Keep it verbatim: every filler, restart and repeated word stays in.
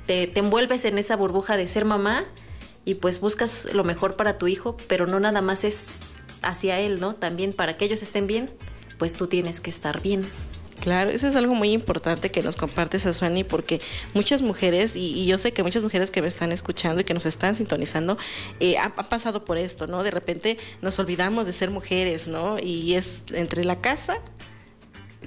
te, te envuelves en esa burbuja de ser mamá y pues buscas lo mejor para tu hijo, pero no nada más es hacia él, ¿no? También para que ellos estén bien, pues tú tienes que estar bien. Claro, eso es algo muy importante que nos compartes, Asuani, porque muchas mujeres, y, y yo sé que muchas mujeres que me están escuchando y que nos están sintonizando, eh, han, han pasado por esto, ¿no? De repente nos olvidamos de ser mujeres, ¿no? Y es entre la casa